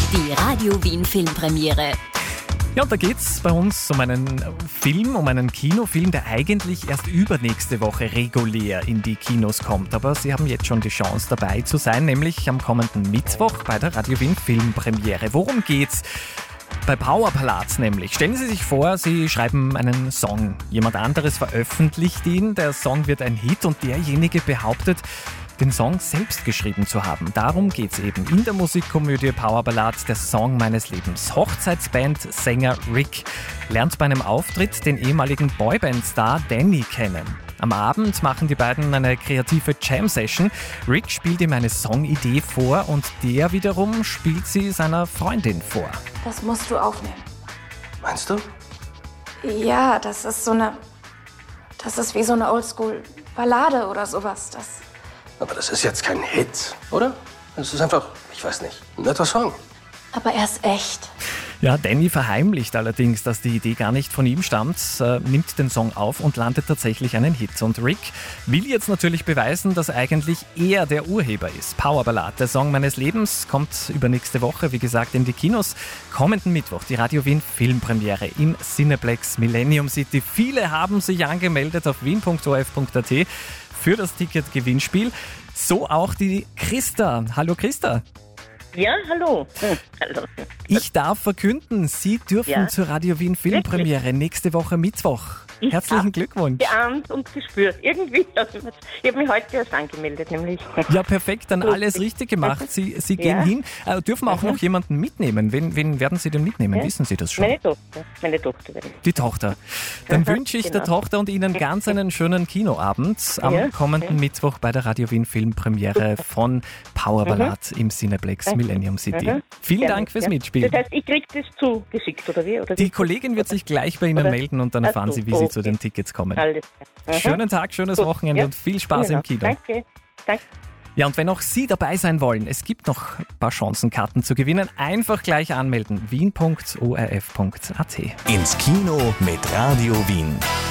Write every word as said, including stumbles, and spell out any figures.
Die Radio Wien Filmpremiere. Ja, und da geht's bei uns um einen Film, um einen Kinofilm, der eigentlich erst übernächste Woche regulär in die Kinos kommt. Aber Sie haben jetzt schon die Chance dabei zu sein, nämlich am kommenden Mittwoch bei der Radio Wien Filmpremiere. Worum geht's? Bei Power Ballads nämlich. Stellen Sie sich vor, Sie schreiben einen Song. Jemand anderes veröffentlicht ihn, der Song wird ein Hit und derjenige behauptet, den Song selbst geschrieben zu haben. Darum geht's eben in der Musikkomödie Power Ballads, der Song meines Lebens. Hochzeitsband-Sänger Rick lernt bei einem Auftritt den ehemaligen Boyband-Star Danny kennen. Am Abend machen die beiden eine kreative Jam-Session. Rick spielt ihm eine Songidee vor und der wiederum spielt sie seiner Freundin vor. Das musst du aufnehmen. Meinst du? Ja, das ist so eine... Das ist wie so eine Oldschool-Ballade oder sowas. Das... Aber das ist jetzt kein Hit, oder? Es ist einfach, ich weiß nicht, ein netter Song. Aber er ist echt. Ja, Danny verheimlicht allerdings, dass die Idee gar nicht von ihm stammt, äh, nimmt den Song auf und landet tatsächlich einen Hit. Und Rick will jetzt natürlich beweisen, dass eigentlich er der Urheber ist. Power Ballad, der Song meines Lebens, kommt übernächste Woche, wie gesagt, in die Kinos. Kommenden Mittwoch die Radio Wien Filmpremiere im Cineplex Millennium City. Viele haben sich angemeldet auf wien punkt o r f punkt a t für das Ticket-Gewinnspiel. So auch die Christa. Hallo Christa. Ja, hallo. Hm, hallo. Ich darf verkünden, Sie dürfen Ja. zur Radio Wien Filmpremiere nächste Woche Mittwoch. Ich Herzlichen hab Glückwunsch. Geahnt und gespürt. Irgendwie. Ich habe mich heute erst angemeldet, nämlich. Ja, perfekt, dann alles richtig gemacht. Sie, Sie gehen Ja. hin. Äh, dürfen auch noch jemanden mitnehmen. Wen, wen werden Sie denn mitnehmen? Ja. Wissen Sie das schon? Meine Tochter. Meine Tochter werde ich. Die Tochter. Dann Aha, wünsche ich der genau. Tochter und Ihnen ganz einen schönen Kinoabend am Ja. kommenden Mittwoch bei der Radio Wien Filmpremiere von Power Ballad im Cineplex Millennium City. Mhm. Vielen Gerne, Dank fürs ja. Mitspielen. Das heißt, ich kriege das zugeschickt, oder wie? Oder Die wie? Kollegin wird sich gleich bei Ihnen Oder? melden und dann Ach erfahren so, Sie, wie Sie okay. zu den Tickets kommen. Alles klar. Aha. Schönen Tag, schönes Gut. Wochenende Ja. und viel Spaß Genau. im Kino. Danke. Danke. Ja, und wenn auch Sie dabei sein wollen, es gibt noch ein paar Chancen, Karten zu gewinnen. Einfach gleich anmelden. wien punkt o r f punkt a t. Ins Kino mit Radio Wien.